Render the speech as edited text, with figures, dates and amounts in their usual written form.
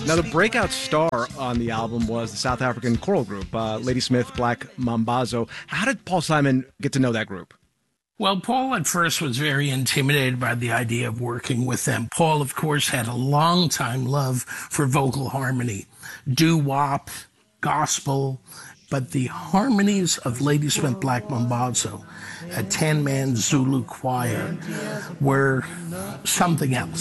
Now, the breakout star on the album was the South African choral group, Ladysmith Black Mambazo. How did Paul Simon get to know that group? Well, Paul at first was very intimidated by the idea of working with them. Paul, of course, had a long-time love for vocal harmony, doo-wop, gospel, but the harmonies of Ladysmith Black Mambazo, a 10-man Zulu choir, were something else.